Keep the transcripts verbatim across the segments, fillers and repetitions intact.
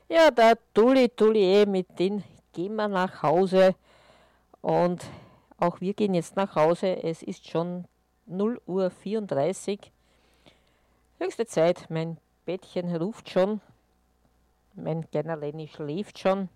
Ja, der Tuli Tuli, eh, mit dem gehen wir nach Hause und auch wir gehen jetzt nach Hause. Es ist schon null Uhr vierunddreißig. Höchste Zeit, mein Bettchen ruft schon, mein kleiner Lenny schläft schon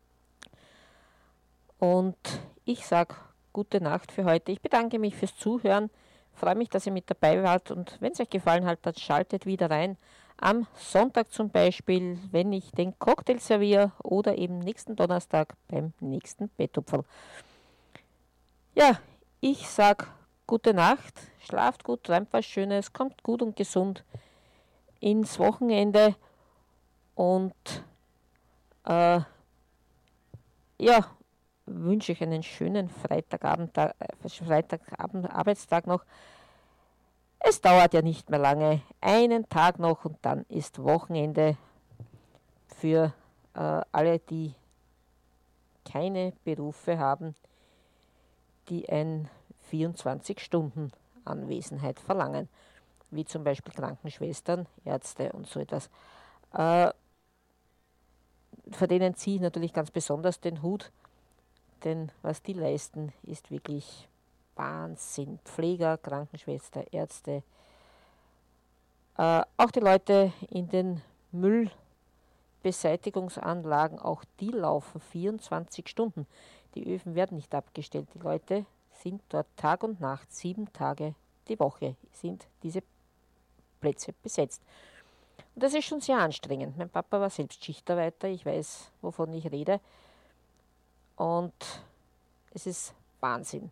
und ich sage gute Nacht für heute. Ich bedanke mich fürs Zuhören, freue mich, dass ihr mit dabei wart und wenn es euch gefallen hat, dann schaltet wieder rein. Am Sonntag zum Beispiel, wenn ich den Cocktail serviere oder eben nächsten Donnerstag beim nächsten Betthupferl. Ja, ich sag gute Nacht, schlaft gut, träumt was Schönes, kommt gut und gesund ins Wochenende und äh, ja, wünsche ich einen schönen Freitagabend, äh, Freitagabend, Arbeitstag noch. Es dauert ja nicht mehr lange, einen Tag noch und dann ist Wochenende für äh, alle, die keine Berufe haben, die ein vierundzwanzig-Stunden-Anwesenheit verlangen, wie zum Beispiel Krankenschwestern, Ärzte und so etwas. Äh, vor denen ziehe ich natürlich ganz besonders den Hut, denn was die leisten, ist wirklich Wahnsinn. Pfleger, Krankenschwester, Ärzte, äh, auch die Leute in den Müllbeseitigungsanlagen, auch die laufen vierundzwanzig Stunden. Die Öfen werden nicht abgestellt. Die Leute sind dort Tag und Nacht, sieben Tage die Woche sind diese Plätze besetzt. Und das ist schon sehr anstrengend. Mein Papa war selbst Schichtarbeiter, ich weiß, wovon ich rede. Und es ist Wahnsinn.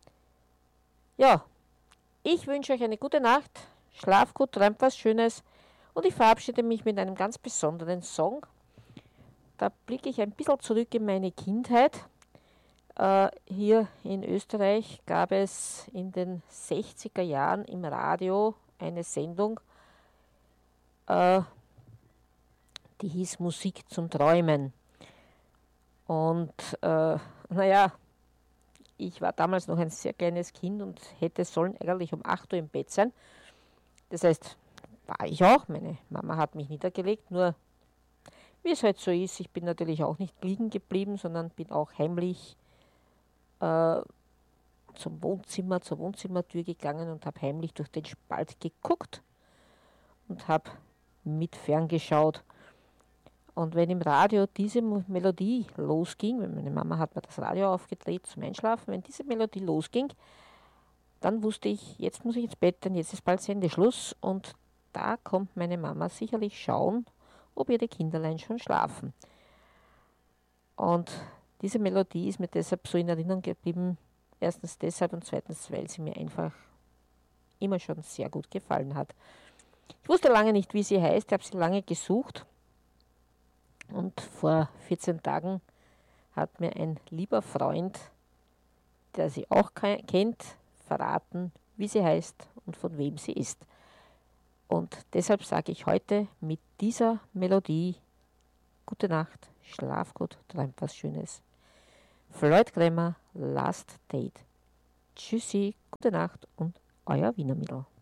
Ja, ich wünsche euch eine gute Nacht, schlaf gut, träumt was Schönes und ich verabschiede mich mit einem ganz besonderen Song. Da blicke ich ein bisschen zurück in meine Kindheit. Äh, hier in Österreich gab es in den sechziger Jahren im Radio eine Sendung, äh, die hieß Musik zum Träumen. Und äh, naja, ich war damals noch ein sehr kleines Kind und hätte sollen eigentlich um acht Uhr im Bett sein. Das heißt, war ich auch. Meine Mama hat mich niedergelegt, nur wie es halt so ist, ich bin natürlich auch nicht liegen geblieben, sondern bin auch heimlich äh, zum Wohnzimmer, zur Wohnzimmertür gegangen und habe heimlich durch den Spalt geguckt und habe mit ferngeschaut. Und wenn im Radio diese Melodie losging, wenn meine Mama hat mir das Radio aufgedreht zum Einschlafen, wenn diese Melodie losging, dann wusste ich, jetzt muss ich ins Bett, denn jetzt ist bald Sendeschluss und da kommt meine Mama sicherlich schauen, ob ihre Kinderlein schon schlafen. Und diese Melodie ist mir deshalb so in Erinnerung geblieben, erstens deshalb und zweitens, weil sie mir einfach immer schon sehr gut gefallen hat. Ich wusste lange nicht, wie sie heißt, ich habe sie lange gesucht. Und vor vierzehn Tagen hat mir ein lieber Freund, der sie auch kennt, verraten, wie sie heißt und von wem sie ist. Und deshalb sage ich heute mit dieser Melodie gute Nacht, schlaf gut, träumt was Schönes. Floyd Klemmer, Last Date. Tschüssi, gute Nacht und euer Wiener Mädel.